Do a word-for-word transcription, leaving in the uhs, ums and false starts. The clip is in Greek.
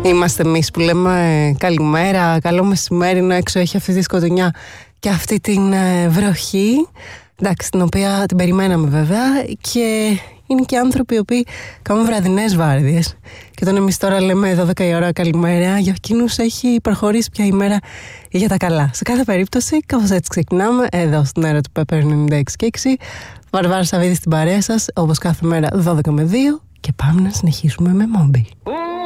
Είμαστε εμείς που λέμε καλημέρα, καλό μεσημέρι, ενώ έξω έχει αυτή τη σκοτεινιά και αυτή την ε, βροχή, εντάξει, την οποία την περιμέναμε βέβαια, και είναι και άνθρωποι οι οποίοι κάνουν βραδινές βάρδιες. Και όταν εμείς τώρα λέμε δώδεκα η ώρα καλημέρα, για εκείνους έχει προχωρήσει πια η μέρα για τα καλά. Σε κάθε περίπτωση, κάπως έτσι ξεκινάμε, εδώ στην αέρα του Pepper ενενήντα έξι και έξι. Βαρβάρα Σαββίδη στην παρέα σας, όπως κάθε μέρα δώδεκα με δύο, και πάμε να συνεχίσουμε με Μόμπι.